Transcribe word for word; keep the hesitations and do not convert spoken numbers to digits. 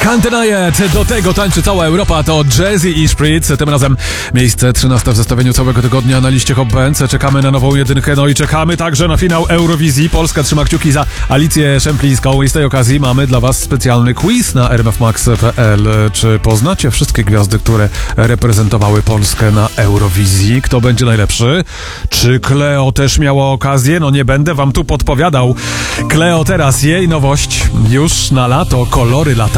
Can't Deny It. Do tego tańczy cała Europa. To Jazzy i Spritz. Tym razem miejsce trzynaste w zestawieniu całego tygodnia na liście Hot Bands. Czekamy na nową jedynkę, no i czekamy także na finał Eurowizji. Polska trzyma kciuki za Alicję Szemplińską i z tej okazji mamy dla was specjalny quiz na r m f max kropka p l. Czy poznacie wszystkie gwiazdy, które reprezentowały Polskę na Eurowizji? Kto będzie najlepszy? Czy Kleo też miała okazję? No nie będę wam tu podpowiadał. Kleo teraz, jej nowość już na lato, kolory lata.